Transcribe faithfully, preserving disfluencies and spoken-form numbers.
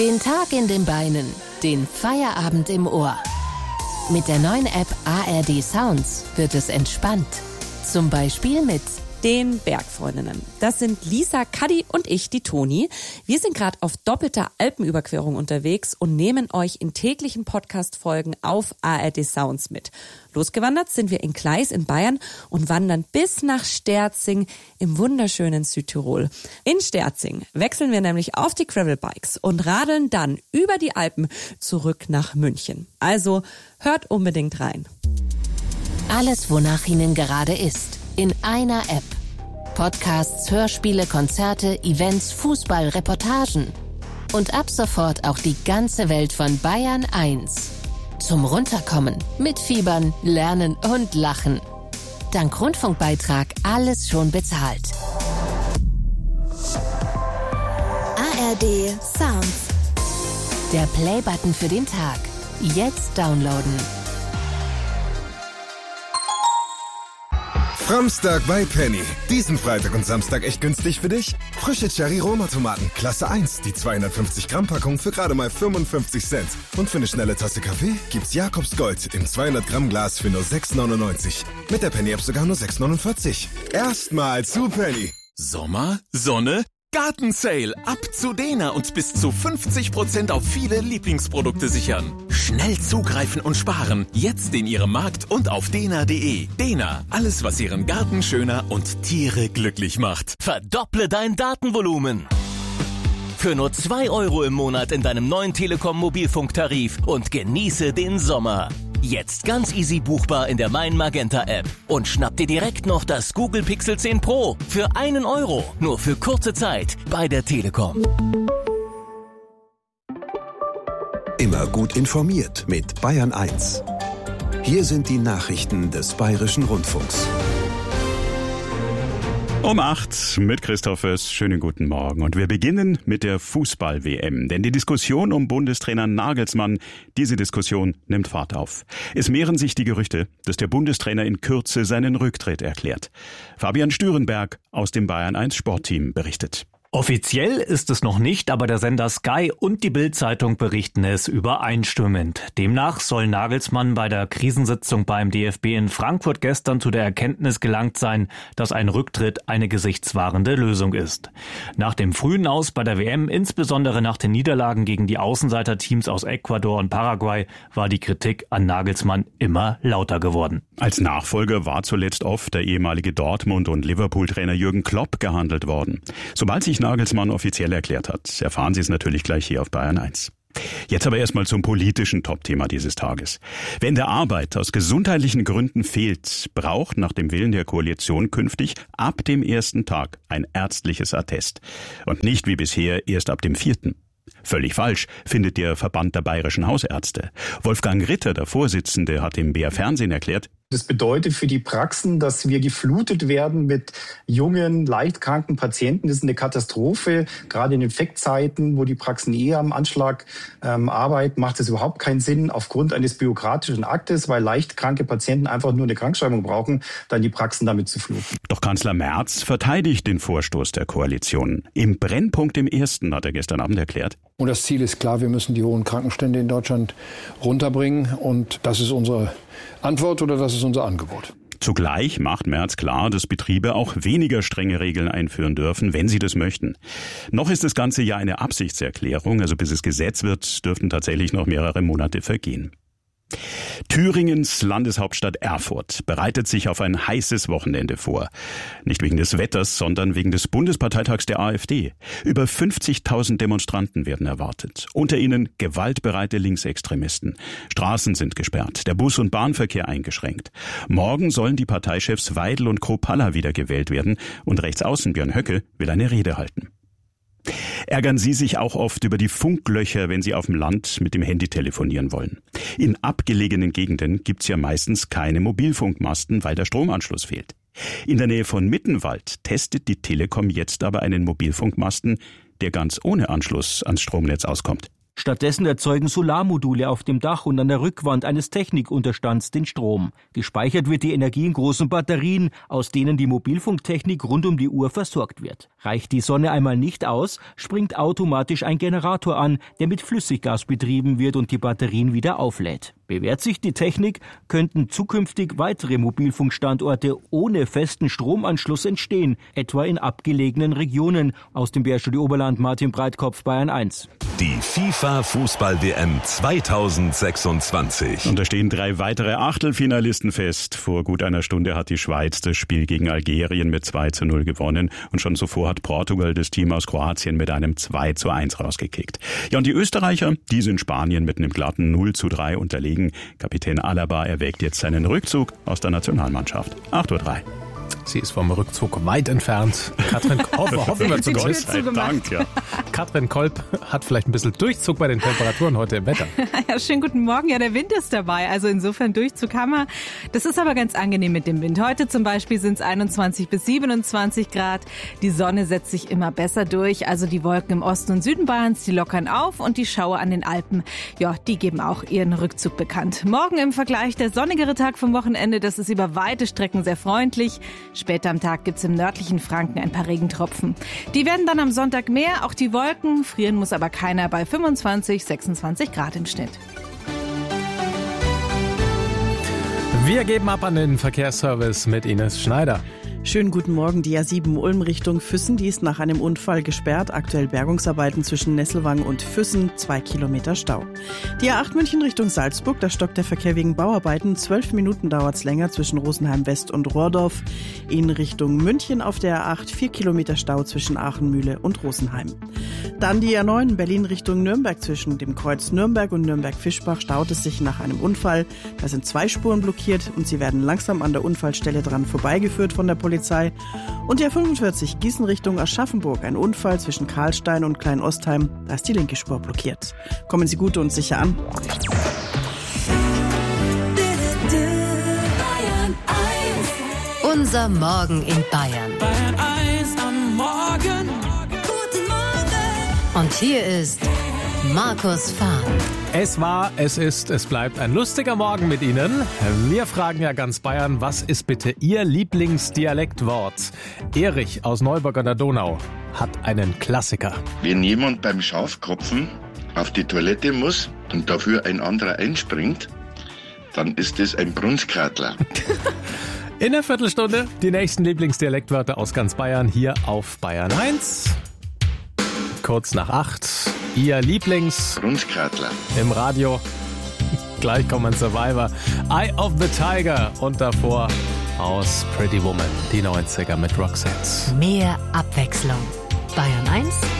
Den Tag in den Beinen, den Feierabend im Ohr. Mit der neuen App A R D Sounds wird es entspannt. Zum Beispiel mit den Bergfreundinnen. Das sind Lisa, Kadi und ich, die Toni. Wir sind gerade auf doppelter Alpenüberquerung unterwegs und nehmen euch in täglichen Podcast-Folgen auf A R D Sounds mit. Losgewandert sind wir in Gleis in Bayern und wandern bis nach Sterzing im wunderschönen Südtirol. In Sterzing wechseln wir nämlich auf die Gravelbikes und radeln dann über die Alpen zurück nach München. Also hört unbedingt rein. Alles, wonach Ihnen gerade ist. In einer App. Podcasts, Hörspiele, Konzerte, Events, Fußball, Reportagen. Und ab sofort auch die ganze Welt von Bayern eins. Zum Runterkommen, mitfiebern, lernen und lachen. Dank Rundfunkbeitrag alles schon bezahlt. A R D Sounds. Der Play-Button für den Tag. Jetzt downloaden. Samstag bei Penny. Diesen Freitag und Samstag echt günstig für dich? Frische Cherry-Roma-Tomaten, Klasse eins, die zweihundertfünfzig Gramm Packung für gerade mal fünfundfünfzig Cent. Und für eine schnelle Tasse Kaffee gibt's Jakobs Gold im zweihundert Gramm Glas für nur sechs neunundneunzig. Mit der Penny-App sogar nur sechs neunundvierzig. Erstmal zu Penny. Sommer, Sonne, Gartensale. Ab zu Dena und bis zu fünfzig Prozent auf viele Lieblingsprodukte sichern. Schnell zugreifen und sparen. Jetzt in Ihrem Markt und auf dena punkt de. Dena, alles was Ihren Garten schöner und Tiere glücklich macht. Verdopple dein Datenvolumen. Für nur zwei Euro im Monat in deinem neuen Telekom-Mobilfunktarif und genieße den Sommer. Jetzt ganz easy buchbar in der Mein Magenta App. Und schnapp dir direkt noch das Google Pixel zehn Pro für einen Euro. Nur für kurze Zeit bei der Telekom. Immer gut informiert mit Bayern eins. Hier sind die Nachrichten des Bayerischen Rundfunks. Um acht mit Christoph Oess. Schönen guten Morgen. Und wir beginnen mit der Fußball-W M. Denn die Diskussion um Bundestrainer Nagelsmann, diese Diskussion nimmt Fahrt auf. Es mehren sich die Gerüchte, dass der Bundestrainer in Kürze seinen Rücktritt erklärt. Fabian Stürenberg aus dem Bayern eins Sportteam berichtet. Offiziell ist es noch nicht, aber der Sender Sky und die Bild-Zeitung berichten es übereinstimmend. Demnach soll Nagelsmann bei der Krisensitzung beim D F B in Frankfurt gestern zu der Erkenntnis gelangt sein, dass ein Rücktritt eine gesichtswahrende Lösung ist. Nach dem frühen Aus bei der W M, insbesondere nach den Niederlagen gegen die Außenseiterteams aus Ecuador und Paraguay, war die Kritik an Nagelsmann immer lauter geworden. Als Nachfolger war zuletzt oft der ehemalige Dortmund- und Liverpool-Trainer Jürgen Klopp gehandelt worden. Sobald sich Nagelsmann offiziell erklärt hat, erfahren Sie es natürlich gleich hier auf Bayern eins. Jetzt aber erstmal zum politischen Topthema dieses Tages. Wenn der Arbeit aus gesundheitlichen Gründen fehlt, braucht nach dem Willen der Koalition künftig ab dem ersten Tag ein ärztliches Attest. Und nicht wie bisher erst ab dem vierten. Völlig falsch, findet der Verband der bayerischen Hausärzte. Wolfgang Ritter, der Vorsitzende, hat im B R Fernsehen erklärt: Das bedeutet für die Praxen, dass wir geflutet werden mit jungen, leicht kranken Patienten. Das ist eine Katastrophe. Gerade in Infektzeiten, wo die Praxen eher am Anschlag ähm, arbeiten, macht es überhaupt keinen Sinn, aufgrund eines bürokratischen Aktes, weil leicht kranke Patienten einfach nur eine Krankschreibung brauchen, dann die Praxen damit zu fluten. Doch Kanzler Merz verteidigt den Vorstoß der Koalition. Im Brennpunkt im Ersten hat er gestern Abend erklärt: Und das Ziel ist klar, wir müssen die hohen Krankenstände in Deutschland runterbringen. Und das ist unsere Antwort oder das ist unser Angebot. Zugleich macht Merz klar, dass Betriebe auch weniger strenge Regeln einführen dürfen, wenn sie das möchten. Noch ist das Ganze ja eine Absichtserklärung, also bis es Gesetz wird, dürften tatsächlich noch mehrere Monate vergehen. Thüringens Landeshauptstadt Erfurt bereitet sich auf ein heißes Wochenende vor. Nicht wegen des Wetters, sondern wegen des Bundesparteitags der AfD. Über fünfzigtausend Demonstranten werden erwartet. Unter ihnen gewaltbereite Linksextremisten. Straßen sind gesperrt, der Bus- und Bahnverkehr eingeschränkt. Morgen sollen die Parteichefs Weidel und Kropalla wiedergewählt werden und Rechtsaußen Björn Höcke will eine Rede halten. Ärgern Sie sich auch oft über die Funklöcher, wenn Sie auf dem Land mit dem Handy telefonieren wollen. In abgelegenen Gegenden gibt's ja meistens keine Mobilfunkmasten, weil der Stromanschluss fehlt. In der Nähe von Mittenwald testet die Telekom jetzt aber einen Mobilfunkmasten, der ganz ohne Anschluss ans Stromnetz auskommt. Stattdessen erzeugen Solarmodule auf dem Dach und an der Rückwand eines Technikunterstands den Strom. Gespeichert wird die Energie in großen Batterien, aus denen die Mobilfunktechnik rund um die Uhr versorgt wird. Reicht die Sonne einmal nicht aus, springt automatisch ein Generator an, der mit Flüssiggas betrieben wird und die Batterien wieder auflädt. Bewährt sich die Technik, könnten zukünftig weitere Mobilfunkstandorte ohne festen Stromanschluss entstehen, etwa in abgelegenen Regionen. Aus dem Bärstudio Oberland, Martin Breitkopf, Bayern eins. Die FIFA-Fußball-W M zweitausendsechsundzwanzig. Und da stehen drei weitere Achtelfinalisten fest. Vor gut einer Stunde hat die Schweiz das Spiel gegen Algerien mit zwei zu null gewonnen. Und schon zuvor hat Portugal das Team aus Kroatien mit einem zwei zu eins rausgekickt. Ja, und die Österreicher, die sind Spanien mit einem glatten null zu drei unterlegen. Kapitän Alaba erwägt jetzt seinen Rückzug aus der Nationalmannschaft. acht Uhr drei. Sie ist vom Rückzug weit entfernt. Katrin Kolb, hoffen wir zumindest. Dank, ja. Katrin Kolb hat vielleicht ein bisschen Durchzug bei den Temperaturen heute im Wetter. Ja, schönen guten Morgen. Ja, der Wind ist dabei. Also insofern Durchzug haben wir. Das ist aber ganz angenehm mit dem Wind. Heute zum Beispiel sind es einundzwanzig bis siebenundzwanzig Grad. Die Sonne setzt sich immer besser durch. Also die Wolken im Osten und Süden Bayerns, die lockern auf. Und die Schauer an den Alpen, ja, die geben auch ihren Rückzug bekannt. Morgen im Vergleich der sonnigere Tag vom Wochenende. Das ist über weite Strecken sehr freundlich. Später am Tag gibt's im nördlichen Franken ein paar Regentropfen. Die werden dann am Sonntag mehr, auch die Wolken. Frieren muss aber keiner bei fünfundzwanzig, sechsundzwanzig Grad im Schnitt. Wir geben ab an den Verkehrsservice mit Ines Schneider. Schönen guten Morgen. Die A sieben Ulm Richtung Füssen, die ist nach einem Unfall gesperrt. Aktuell Bergungsarbeiten zwischen Nesselwang und Füssen, zwei Kilometer Stau. Die A acht München Richtung Salzburg, da stockt der Verkehr wegen Bauarbeiten. Zwölf Minuten dauert's länger zwischen Rosenheim West und Rohrdorf. In Richtung München auf der A acht, vier Kilometer Stau zwischen Aachenmühle und Rosenheim. Dann die A neun Berlin Richtung Nürnberg zwischen dem Kreuz Nürnberg und Nürnberg-Fischbach staut es sich nach einem Unfall. Da sind zwei Spuren blockiert und sie werden langsam an der Unfallstelle dran vorbeigeführt von der Polizei. Und die A fünfundvierzig Gießen Richtung Aschaffenburg. Ein Unfall zwischen Karlstein und Kleinostheim. Da ist die linke Spur blockiert. Kommen Sie gut und sicher an. Unser Morgen in Bayern. Bayern eins am Morgen. Guten Morgen. Und hier ist Markus Fahn. Es war, es ist, es bleibt ein lustiger Morgen mit Ihnen. Wir fragen ja ganz Bayern, was ist bitte Ihr Lieblingsdialektwort? Erich aus Neuburg an der Donau hat einen Klassiker. Wenn jemand beim Schafkopfen auf die Toilette muss und dafür ein anderer einspringt, dann ist es ein Brunskatler. In der Viertelstunde die nächsten Lieblingsdialektwörter aus ganz Bayern hier auf Bayern eins. Kurz nach acht. Ihr Lieblings... Brunskatler. Im Radio. Gleich kommen Survivor. Eye of the Tiger. Und davor aus Pretty Woman. Die neunziger mit Roxette. Mehr Abwechslung. Bayern eins